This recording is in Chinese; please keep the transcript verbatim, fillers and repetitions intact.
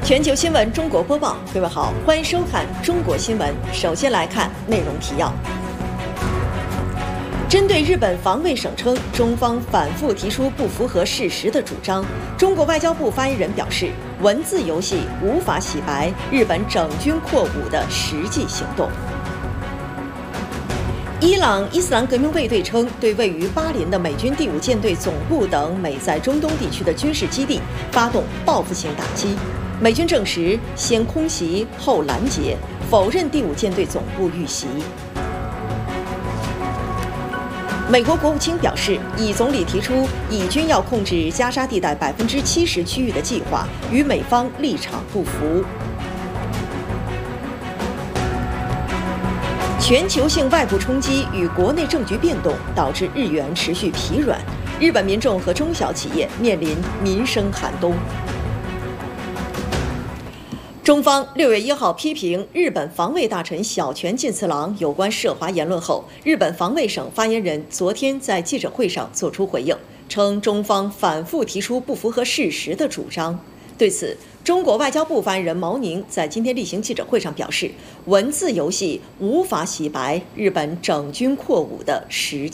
全球新闻中国播报，各位好，欢迎收看中国新闻。首先来看内容提要。针对日本防卫省称中方反复提出不符合事实的主张，中国外交部发言人表示，文字游戏无法洗白日本整军扩武的实际行动。伊朗伊斯兰革命卫队称，对位于巴林的美军第五舰队总部等美在中东地区的军事基地发动报复性打击。美军证实先空袭后拦截，否认第五舰队总部遇袭。美国国务卿表示，以总理提出以军要控制加沙地带百分之七十区域的计划与美方立场不符。全球性外部冲击与国内政局变动导致日元持续疲软，日本民众和中小企业面临民生寒冬。中方六月一号批评日本防卫大臣小泉进次郎有关涉华言论后，日本防卫省发言人昨天在记者会上作出回应，称中方反复提出不符合事实的主张。对此，中国外交部发言人毛宁在今天例行记者会上表示，文字游戏无法洗白日本整军扩武的实际。